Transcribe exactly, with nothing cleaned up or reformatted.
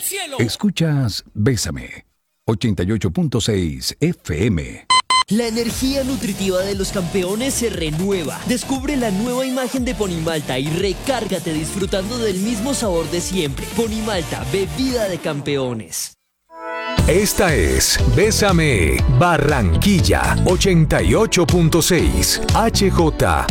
cielo. Escuchas Bésame, ochenta y ocho punto seis F M. La energía nutritiva de los campeones se renueva. Descubre la nueva imagen de Ponimalta y recárgate disfrutando del mismo sabor de siempre. Ponimalta, bebida de campeones. Esta es Bésame Barranquilla ochenta y ocho punto seis H J